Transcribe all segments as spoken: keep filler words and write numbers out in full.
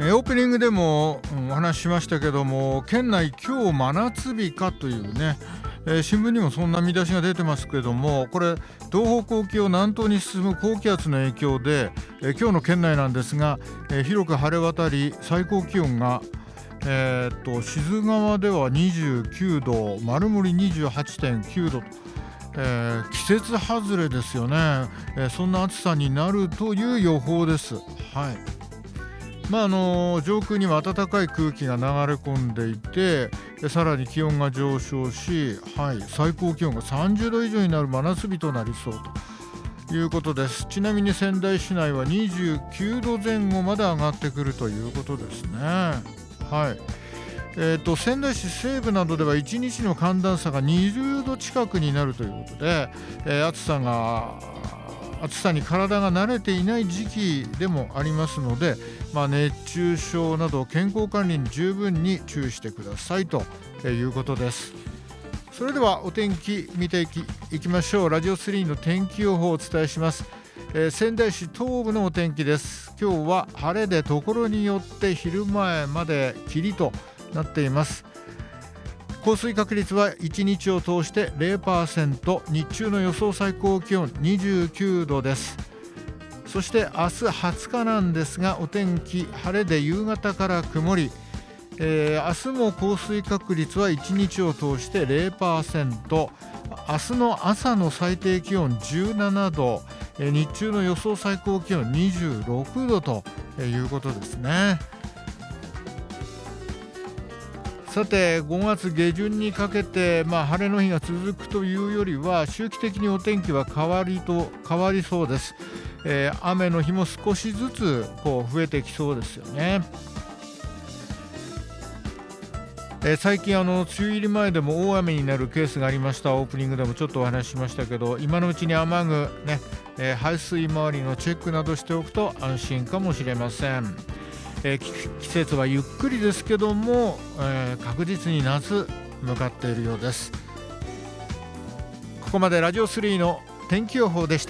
えーオープニングでも、うんお話ししましたけども、県内今日真夏日かというね、えー新聞にもそんな見出しが出てますけども、これ東北沖を南東に進む高気圧の影響で、えー今日の県内なんですが、えー広く晴れ渡り、最高気温がえーっと志津川ではにじゅうきゅうど、丸森 にじゅうはちてんきゅうどと、えー季節外れですよね、えーそんな暑さになるという予報です。はい。まああの上空には暖かい空気が流れ込んでいて、でさらに気温が上昇し、はい、最高気温がさんじゅうど以上になる真夏日となりそうということです。ちなみに仙台市内はにじゅうきゅうどぜん後まで上がってくるということですね。はい。えー、と仙台市西部などではいちにちの寒暖差がにじゅうど近くになるということで、えー暑さが暑さに体が慣れていない時期でもありますので、まあ、熱中症など健康管理に十分に注意してくださいということです。それではお天気見ていき、いきましょう。ラジオスリーの天気予報をお伝えします。えー仙台市東部のお天気です。今日は晴れでところによって昼前まで霧となっています。降水確率はいちにちを通して ゼロパーセント、 日中の予想最高気温にじゅうきゅうどです。そして明日はつかなんですが、お天気晴れで夕方から曇り、えー明日も降水確率はいちにちを通して ゼロパーセント、 明日の朝の最低気温じゅうななど、えー日中の予想最高気温にじゅうろくどということですね。さてごがつ下旬にかけて、まあ、晴れの日が続くというよりは周期的にお天気は変わりと変わりそうです。えー雨の日も少しずつこう増えてきそうですよね。えー最近あの梅雨入り前でも大雨になるケースがありました。オープニングでもちょっとお話ししましたけど、今のうちに雨具ね、えー排水周りのチェックなどしておくと安心かもしれません。えーき季節はゆっくりですけども、えー確実に夏向かっているようです。ここまでラジオスリーの天気予報でした。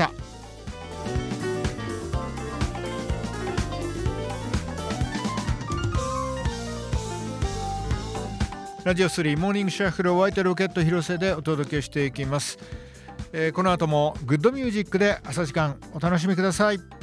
ラジオスリーモーニングシャッフル、ホワイトロケット広瀬でお届けしていきます。えーこの後もグッドミュージックで朝時間お楽しみください。